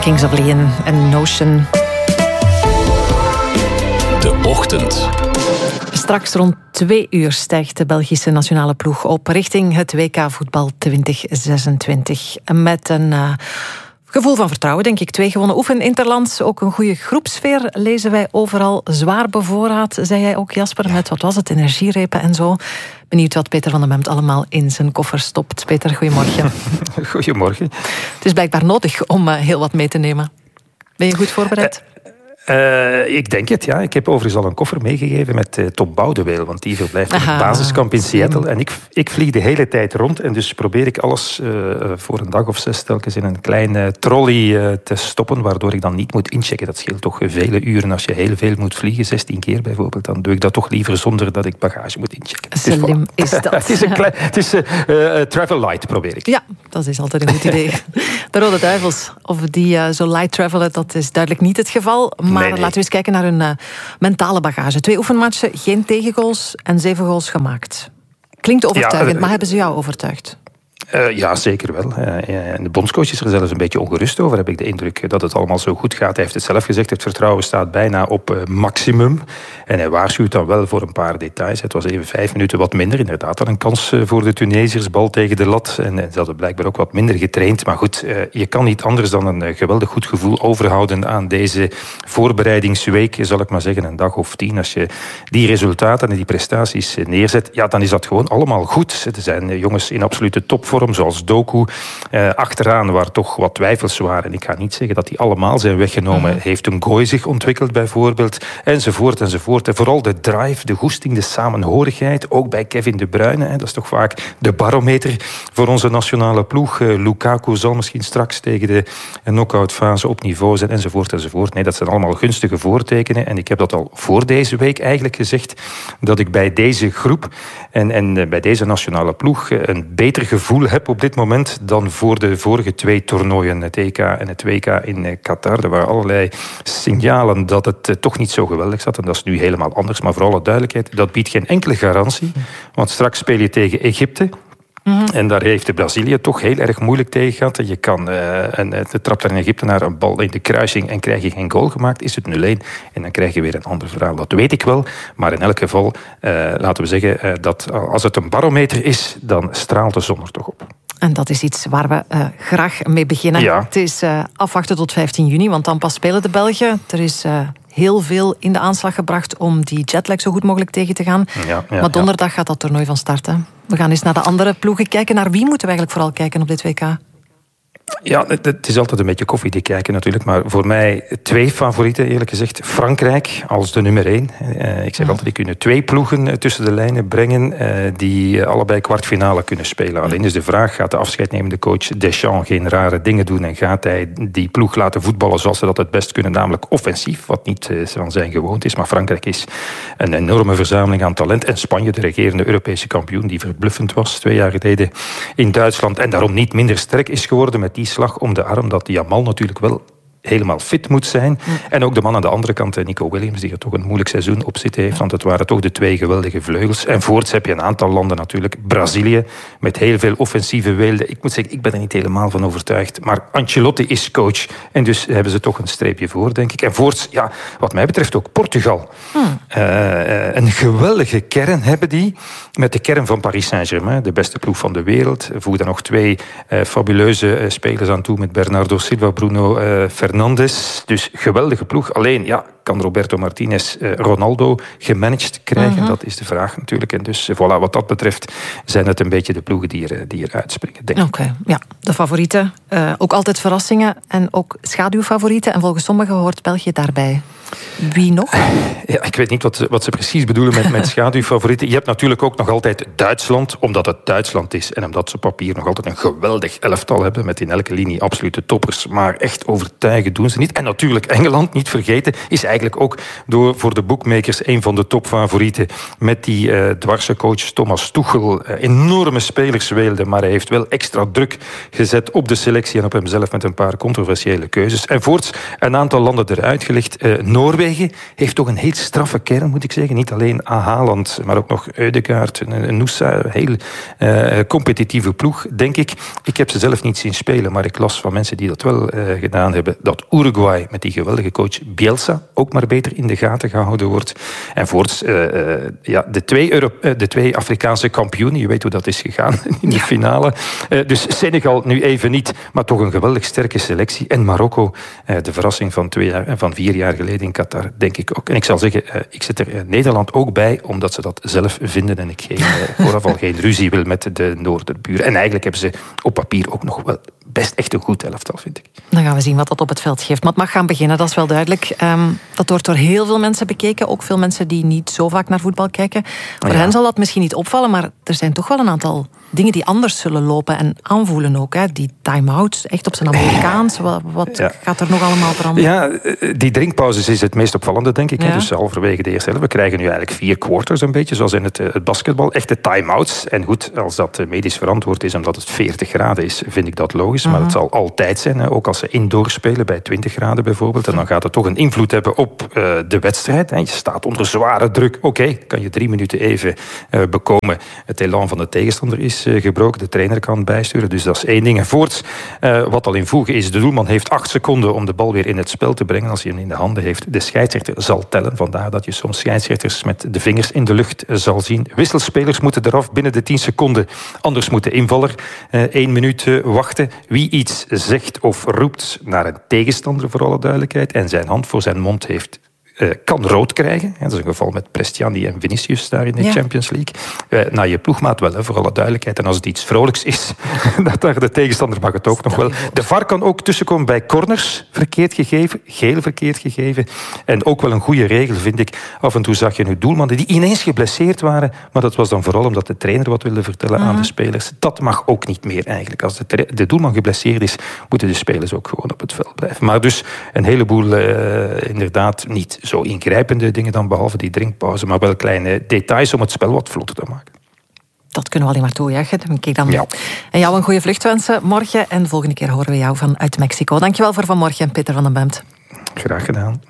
Kings of Leon en Notion. De Ochtend. Straks rond 2 uur stijgt de Belgische nationale ploeg op richting het WK voetbal 2026. Met een gevoel van vertrouwen, denk ik. 2 gewonnen oefeninterlands, ook een goede groepsfeer lezen wij overal. Zwaar bevoorraad, zei jij ook, Jasper, met wat was het, energierepen en zo. Benieuwd wat Peter van den Bemt allemaal in zijn koffer stopt. Peter, goedemorgen. Goedemorgen. Het is blijkbaar nodig om heel wat mee te nemen. Ben je goed voorbereid? Ik denk het, ja. Ik heb overigens al een koffer meegegeven met Tom Boudewijn, want die verblijft in het basiskamp in Seattle. En ik vlieg de hele tijd rond en dus probeer ik alles voor een dag of 6 telkens in een kleine trolley te stoppen, waardoor ik dan niet moet inchecken. Dat scheelt toch vele uren als je heel veel moet vliegen, 16 keer bijvoorbeeld. Dan doe ik dat toch liever zonder dat ik bagage moet inchecken. Slim is dat. Het is travel light, probeer ik. Ja, dat is altijd een goed idee. De Rode Duivels, of die zo light travelen, dat is duidelijk niet het geval. Maar laten we eens kijken naar hun mentale bagage. 2 oefenmatchen, geen tegengoals en 7 goals gemaakt. Klinkt overtuigend, maar hebben ze jou overtuigd? Ja, zeker wel. De bondscoach is er zelfs een beetje ongerust over, heb ik de indruk, dat het allemaal zo goed gaat. Hij heeft het zelf gezegd, het vertrouwen staat bijna op maximum. En hij waarschuwt dan wel voor een paar details. Het was even 5 minuten wat minder. Inderdaad, al een kans voor de Tunesiërs, bal tegen de lat. En ze hadden blijkbaar ook wat minder getraind. Maar goed, je kan niet anders dan een geweldig goed gevoel overhouden aan deze voorbereidingsweek, zal ik maar zeggen, een dag of 10. Als je die resultaten en die prestaties neerzet, ja, dan is dat gewoon allemaal goed. Er zijn jongens in absolute topvorm, zoals Doku. Achteraan waar toch wat twijfels waren. Ik ga niet zeggen dat die allemaal zijn weggenomen. Heeft een Gooi zich ontwikkeld bijvoorbeeld. Enzovoort, enzovoort. En vooral de drive, de goesting, de samenhorigheid. Ook bij Kevin De Bruyne. Dat is toch vaak de barometer voor onze nationale ploeg. Lukaku zal misschien straks tegen de knock-out fase op niveau zijn. Enzovoort, enzovoort. Nee, dat zijn allemaal gunstige voortekenen. En ik heb dat al voor deze week eigenlijk gezegd. Dat ik bij deze groep en bij deze nationale ploeg een beter gevoel heb op dit moment dan voor de vorige 2 toernooien, het EK en het WK in Qatar. Er waren allerlei signalen dat het toch niet zo geweldig zat. En dat is nu helemaal anders. Maar voor alle duidelijkheid, dat biedt geen enkele garantie. Want straks speel je tegen Egypte. En daar heeft de Brazilië toch heel erg moeilijk tegen gehad. Je kan trapt er in Egyptenaar een bal in de kruising en krijg je geen goal gemaakt, is het 0-1. En dan krijg je weer een ander verhaal. Dat weet ik wel. Maar in elk geval, laten we zeggen, dat als het een barometer is, dan straalt de zon er toch op. En dat is iets waar we graag mee beginnen. Ja. Het is afwachten tot 15 juni, want dan pas spelen de Belgen. Er is heel veel in de aanslag gebracht om die jetlag zo goed mogelijk tegen te gaan. Maar donderdag gaat dat toernooi van start. Hè? We gaan eens naar de andere ploegen kijken. Naar wie moeten we eigenlijk vooral kijken op dit WK? Ja, het is altijd een beetje koffiedik kijken natuurlijk. Maar voor mij 2 favorieten, eerlijk gezegd. Frankrijk als de nummer 1. Ik zeg altijd, die kunnen 2 ploegen tussen de lijnen brengen die allebei kwartfinale kunnen spelen. Alleen is de vraag, gaat de afscheidnemende coach Deschamps geen rare dingen doen en gaat hij die ploeg laten voetballen zoals ze dat het best kunnen, namelijk offensief, wat niet van zijn gewoonte is. Maar Frankrijk is een enorme verzameling aan talent. En Spanje, de regerende Europese kampioen, die verbluffend was 2 jaar geleden in Duitsland en daarom niet minder sterk is geworden met die slag om de arm, dat Jamal natuurlijk wel helemaal fit moet zijn. En ook de man aan de andere kant, Nico Williams, die er toch een moeilijk seizoen op zitten heeft, want het waren toch de 2 geweldige vleugels. En voorts heb je een aantal landen natuurlijk. Brazilië, met heel veel offensieve weelde. Ik moet zeggen, ik ben er niet helemaal van overtuigd. Maar Ancelotti is coach. En dus hebben ze toch een streepje voor, denk ik. En voorts, ja, wat mij betreft ook Portugal. Een geweldige kern hebben die. Met de kern van Paris Saint-Germain, de beste ploeg van de wereld. Voeg daar nog 2 fabuleuze spelers aan toe met Bernardo Silva, Bruno Fernandes. Dus geweldige ploeg. Alleen, ja, kan Roberto Martinez Ronaldo gemanaged krijgen? Dat is de vraag natuurlijk. En dus, voilà, wat dat betreft zijn het een beetje de ploegen die er uitspringen, denk ik. Oké, ja. De favorieten. Ook altijd verrassingen en ook schaduwfavorieten. En volgens sommigen hoort België daarbij. Wie nog? Ja, ik weet niet wat ze precies bedoelen met schaduwfavorieten. Je hebt natuurlijk ook nog altijd Duitsland, omdat het Duitsland is en omdat ze op papier nog altijd een geweldig elftal hebben, met in elke linie absolute toppers. Maar echt overtuigen doen ze niet. En natuurlijk Engeland, niet vergeten, is eigenlijk eigenlijk ook voor de bookmakers een van de topfavorieten. Met die dwarse coach Thomas Tuchel. Enorme spelers weelde, maar hij heeft wel extra druk gezet op de selectie en op hemzelf met een paar controversiële keuzes. En voorts een aantal landen eruit gelegd. Noorwegen heeft toch een heel straffe kern, moet ik zeggen. Niet alleen Haaland, maar ook nog Ødegaard, Nusa. Heel competitieve ploeg, denk ik. Ik heb ze zelf niet zien spelen, maar ik las van mensen die dat wel gedaan hebben, dat Uruguay met die geweldige coach Bielsa ook maar beter in de gaten gehouden wordt. En voorts de twee Afrikaanse kampioenen, je weet hoe dat is gegaan in de finale. Dus Senegal nu even niet, maar toch een geweldig sterke selectie. En Marokko, de verrassing van 4 jaar geleden in Qatar, denk ik ook. En ik zal zeggen, ik zet er Nederland ook bij, omdat ze dat zelf vinden en ik vooral geen ruzie wil met de Noorderburen. En eigenlijk hebben ze op papier ook nog wel best echt een goed elftal, vind ik. Dan gaan we zien wat dat op het veld geeft. Maar het mag gaan beginnen, dat is wel duidelijk. Dat wordt door heel veel mensen bekeken. Ook veel mensen die niet zo vaak naar voetbal kijken. Voor hen zal dat misschien niet opvallen, maar er zijn toch wel een aantal dingen die anders zullen lopen en aanvoelen ook. Hè. Die time-outs, echt op zijn Amerikaans. Wat gaat er nog allemaal veranderen? Ja, die drinkpauzes is het meest opvallende, denk ik. Ja. Dus halverwege de eerste helft. We krijgen nu eigenlijk 4 quarters een beetje, zoals in het basketbal. Echte time-outs. En goed, als dat medisch verantwoord is omdat het 40 graden is, vind ik dat logisch. Maar het zal altijd zijn, hè. Ook als ze indoor spelen, bij 20 graden bijvoorbeeld. En dan gaat het toch een invloed hebben op de wedstrijd. Hè. Je staat onder zware druk. Oké, kan je 3 minuten even bekomen. Het elan van de tegenstander is gebroken. De trainer kan bijsturen. Dus dat is 1 ding. En voorts, wat al in voegen is, de doelman heeft 8 seconden om de bal weer in het spel te brengen. Als hij hem in de handen heeft. De scheidsrechter zal tellen. Vandaar dat je soms scheidsrechters met de vingers in de lucht zal zien. Wisselspelers moeten eraf binnen de 10 seconden. Anders moet de invaller 1 minuut wachten. Wie iets zegt of roept naar een tegenstander, voor alle duidelijkheid, en zijn hand voor zijn mond heeft, kan rood krijgen. Dat is een geval met Prestiani en Vinicius daar in de Champions League. Nou, je ploegmaat wel, voor alle duidelijkheid. En als het iets vrolijks is, dat daar de tegenstander mag het ook nog wel. De VAR kan ook tussenkomen bij corners verkeerd gegeven, geel verkeerd gegeven. En ook wel een goede regel, vind ik. Af en toe zag je nu doelmannen die ineens geblesseerd waren, maar dat was dan vooral omdat de trainer wat wilde vertellen aan de spelers. Dat mag ook niet meer eigenlijk. Als de doelman geblesseerd is, moeten de spelers ook gewoon op het veld blijven. Maar dus een heleboel inderdaad niet zo ingrijpende dingen dan, behalve die drinkpauze, maar wel kleine details om het spel wat vlotter te maken. Dat kunnen we alleen maar toejuichen. Kijk dan. Ja. En jou een goede vlucht wensen morgen. En de volgende keer horen we jou vanuit Mexico. Dankjewel voor vanmorgen, Peter van den Bemt. Graag gedaan.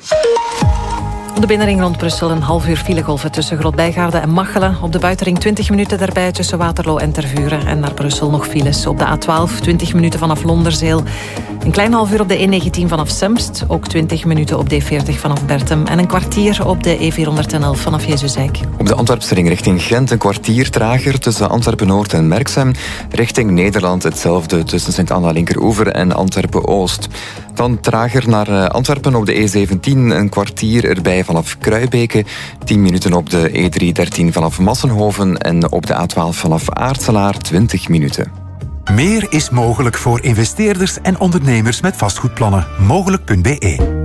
Op de binnenring rond Brussel een half uur filegolven tussen Grootbijgaarde en Machelen. Op de buitenring 20 minuten daarbij tussen Waterloo en Tervuren. En naar Brussel nog files op de A12, 20 minuten vanaf Londerzeel. Een klein half uur op de E19 vanaf Semst. Ook 20 minuten op de E40 vanaf Bertem. En een kwartier op de E411 vanaf Jezusdijk. Op de Antwerpsring richting Gent een kwartier trager tussen Antwerpen-Noord en Merksem. Richting Nederland hetzelfde tussen Sint-Anna-Linkeroever en Antwerpen-Oost. Dan trager naar Antwerpen op de E17, een kwartier erbij vanaf Kruibeke. 10 minuten op de E313 vanaf Massenhoven en op de A12 vanaf Aartselaar 20 minuten. Meer is mogelijk voor investeerders en ondernemers met vastgoedplannen. Mogelijk.be